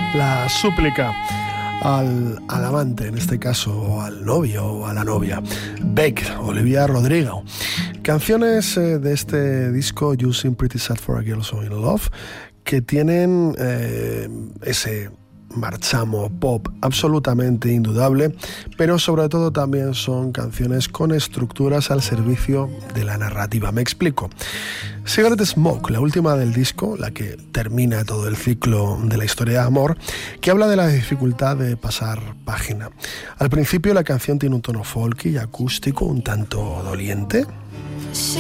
la súplica al amante, en este caso, o al novio o a la novia. Beck, Olivia Rodrigo. Canciones de este disco, You Seem Pretty Sad for a Girl So In Love, que tienen ese marchamo pop absolutamente indudable, pero sobre todo también son canciones con estructuras al servicio de la narrativa. Me explico. Cigarette Smoke, la última del disco, la que termina todo el ciclo de la historia de amor, que habla de la dificultad de pasar página. Al principio la canción tiene un tono folky y acústico un tanto doliente.